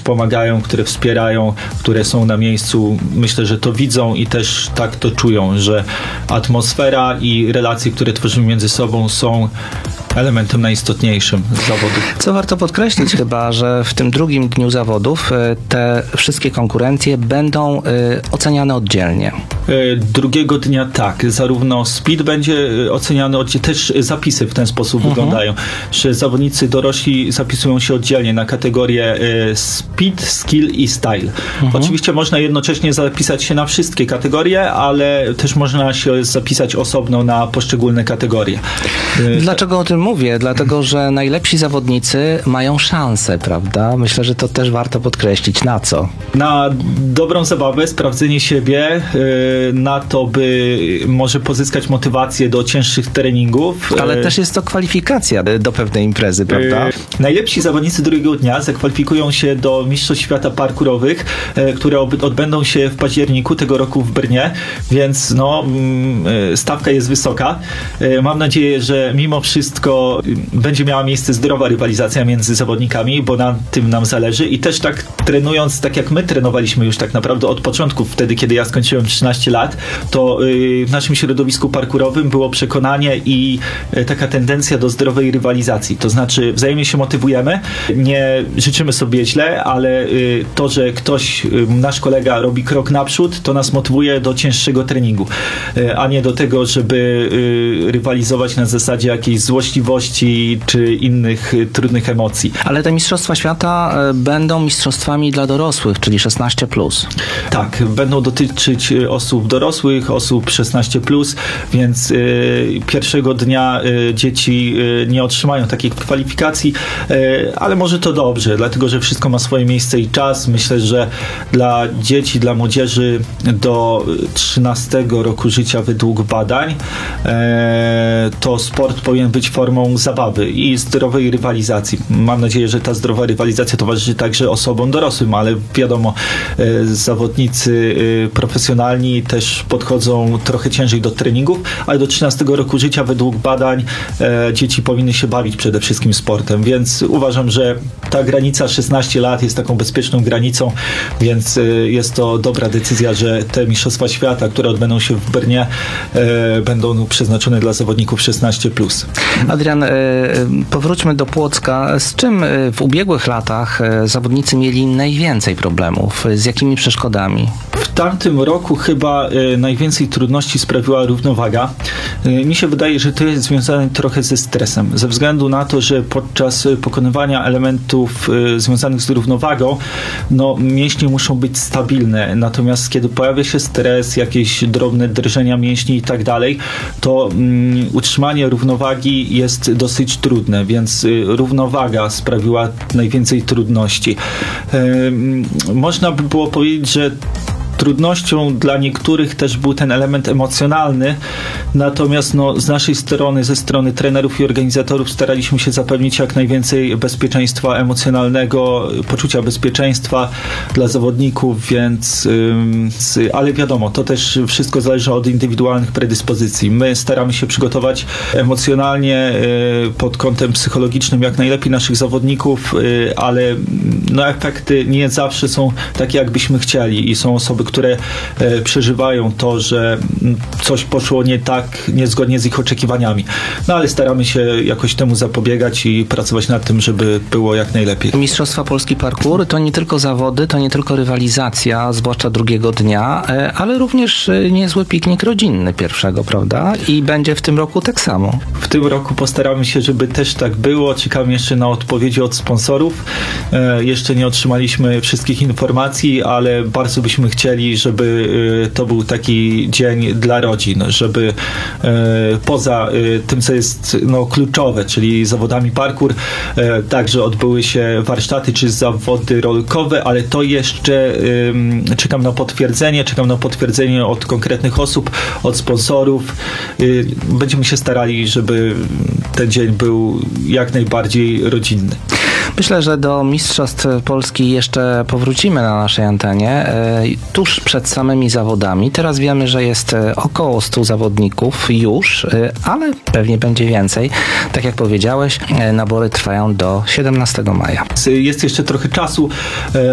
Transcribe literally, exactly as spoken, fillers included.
wspomagają, które wspierają, które są na miejscu. Myślę, że to widzą i też tak to czują, że atmosfera i relacje, które tworzymy między sobą, są elementem najistotniejszym zawodów. Co warto podkreślić chyba, że w tym drugim dniu zawodów te wszystkie konkurencje będą oceniane oddzielnie. Drugiego dnia tak, zarówno speed będzie oceniany oddzielnie, też zapisy w ten sposób mhm. wyglądają, że zawodnicy dorośli zapisują się oddzielnie na kategorie speed, skill i style. Mhm. Oczywiście można jednocześnie zapisać się na wszystkie kategorie, ale też można się zapisać osobno na poszczególne kategorie. Dlaczego o tym mówię? Dlatego, że najlepsi zawodnicy mają szansę, prawda? Myślę, że to też warto podkreślić. Na co? Na dobrą zabawę, sprawdzenie siebie, na to, by może pozyskać motywację do cięższych treningów. Ale też jest to kwalifikacja do pewnej imprezy, prawda? Najlepsi zawodnicy drugiego dnia zakwalifikują się do Mistrzostw Świata Parkurowych, które odbędą się w październiku tego roku w Brnie, więc no, stawka jest wysoka. Mam nadzieję, że mimo wszystko będzie miała miejsce zdrowa rywalizacja między zawodnikami, bo na tym nam zależy i też tak trenując, tak jak my trenowaliśmy już tak naprawdę od początku, wtedy kiedy ja skończyłem trzynaście lat, to w naszym środowisku parkurowym było przekonanie i taka tendencja do zdrowej rywalizacji. To znaczy wzajemnie się motywujemy, nie życzymy sobie źle, ale to, że ktoś, nasz kolega robi krok naprzód, to nas motywuje do cięższego treningu, a nie do tego, żeby rywalizować na zasadzie jakiejś złośliwości czy innych trudnych emocji. Ale te Mistrzostwa Świata będą mistrzostwami dla dorosłych, czyli szesnaście plus. Tak, będą dotyczyć osób dorosłych, osób szesnaście plus, więc y, pierwszego dnia y, dzieci y, nie otrzymają takiej kwalifikacji, y, ale może to dobrze, dlatego że wszystko ma swoje miejsce i czas. Myślę, że dla dzieci, dla młodzieży do trzynastego roku życia według badań y, to sport powinien być formą zabawy i zdrowej rywalizacji. Mam nadzieję, że ta zdrowa rywalizacja towarzyszy także osobom dorosłym, ale wiadomo, y, zawodnicy y, profesjonalni też podchodzą trochę ciężej do treningów, ale do trzynastego roku życia według badań e, dzieci powinny się bawić przede wszystkim sportem, więc uważam, że ta granica szesnaście lat jest taką bezpieczną granicą, więc e, jest to dobra decyzja, że te Mistrzostwa Świata, które odbędą się w Brnie, e, będą przeznaczone dla zawodników szesnaście plus. Adrian, e, powróćmy do Płocka. Z czym w ubiegłych latach zawodnicy mieli najwięcej problemów? Z jakimi przeszkodami? W tamtym roku chyba y, najwięcej trudności sprawiła równowaga. Y, mi się wydaje, że to jest związane trochę ze stresem, ze względu na to, że podczas pokonywania elementów y, związanych z równowagą, no mięśnie muszą być stabilne, natomiast kiedy pojawia się stres, jakieś drobne drżenia mięśni i tak dalej, to y, utrzymanie równowagi jest dosyć trudne, więc y, równowaga sprawiła najwięcej trudności. Y, można by było powiedzieć, że trudnością dla niektórych też był ten element emocjonalny, natomiast no, z naszej strony, ze strony trenerów i organizatorów staraliśmy się zapewnić jak najwięcej bezpieczeństwa emocjonalnego, poczucia bezpieczeństwa dla zawodników, więc ym, ale wiadomo, to też wszystko zależy od indywidualnych predyspozycji. My staramy się przygotować emocjonalnie y, pod kątem psychologicznym jak najlepiej naszych zawodników, y, ale no, efekty nie zawsze są takie, jakbyśmy chcieli i są osoby, które e, przeżywają to, że coś poszło nie tak, niezgodnie z ich oczekiwaniami. No ale staramy się jakoś temu zapobiegać i pracować nad tym, żeby było jak najlepiej. Mistrzostwa Polski Parkour to nie tylko zawody, to nie tylko rywalizacja, zwłaszcza drugiego dnia, e, ale również niezły piknik rodzinny pierwszego, prawda? I będzie w tym roku tak samo. W tym roku postaramy się, żeby też tak było. Czekamy jeszcze na odpowiedzi od sponsorów. E, jeszcze nie otrzymaliśmy wszystkich informacji, ale bardzo byśmy chcieli, żeby to był taki dzień dla rodzin, żeby poza tym, co jest no, kluczowe, czyli zawodami parkour, także odbyły się warsztaty czy zawody rolkowe, ale to jeszcze czekam na potwierdzenie, czekam na potwierdzenie od konkretnych osób, od sponsorów. Będziemy się starali, żeby ten dzień był jak najbardziej rodzinny. Myślę, że do Mistrzostw Polski jeszcze powrócimy na naszej antenie tuż przed samymi zawodami. Teraz wiemy, że jest około stu zawodników już, ale pewnie będzie więcej. Tak jak powiedziałeś, nabory trwają do siedemnastego maja. Jest jeszcze trochę czasu.